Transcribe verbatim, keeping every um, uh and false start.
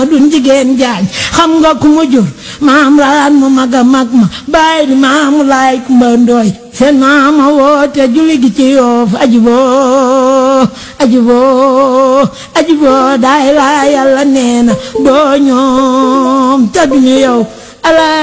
duñ jigéen jaañ xam nga ku mu jur maam raan ma maga mag ma bàyyi di maamu laay kumba ndooy seen maama woote julli gi ci Yoof ajiboo ajiboo ajiboo daay laa yàlla nee na doo ñoom te duñu yow ala